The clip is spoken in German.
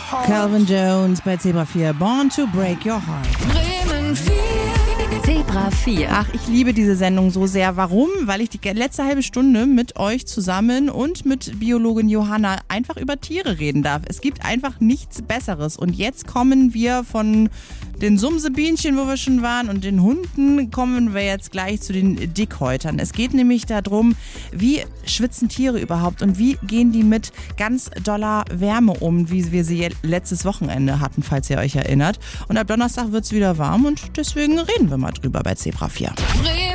Calvin Jones bei Zebra 4, Born to Break Your Heart. Bremen 4. Zebra 4. Ach, ich liebe diese Sendung so sehr. Warum? Weil ich die letzte halbe Stunde mit euch zusammen und mit Biologin Johanna einfach über Tiere reden darf. Es gibt einfach nichts Besseres. Und jetzt kommen wir von den Sumsebienchen, wo wir schon waren, und den Hunden kommen wir jetzt gleich zu den Dickhäutern. Es geht nämlich darum, wie schwitzen Tiere überhaupt und wie gehen die mit ganz doller Wärme um, wie wir sie letztes Wochenende hatten, falls ihr euch erinnert. Und ab Donnerstag wird es wieder warm und deswegen reden wir mal drüber bei Zebra 4. Bremen